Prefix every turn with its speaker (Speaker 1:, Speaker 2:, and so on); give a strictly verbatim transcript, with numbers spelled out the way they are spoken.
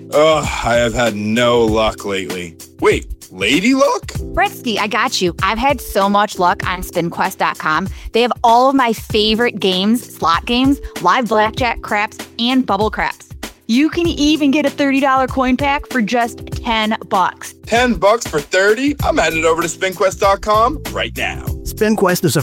Speaker 1: Ugh, I have had no luck lately. Wait, lady luck?
Speaker 2: Britsky, I got you. I've had so much luck on spin quest dot com. They have all of my favorite games, slot games, live blackjack, craps, and bubble craps. You can even get a thirty dollars coin pack for just ten bucks.
Speaker 1: ten bucks for thirty? I'm headed over to spin quest dot com right now.
Speaker 3: SpinQuest is a